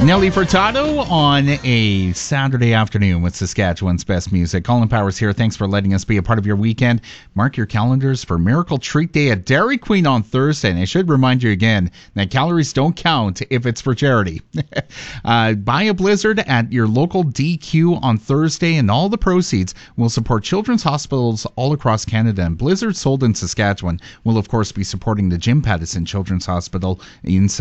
Nelly Furtado on a Saturday afternoon with Saskatchewan's best music. Colin Powers here. Thanks for letting us be a part of your weekend. Mark your calendars for Miracle Treat Day at Dairy Queen on Thursday. And I should remind you again that calories don't count if it's for charity. Buy a Blizzard at your local DQ on Thursday, and all the proceeds will support children's hospitals all across Canada. And Blizzard sold in Saskatchewan will, of course, be supporting the Jim Pattison Children's Hospital in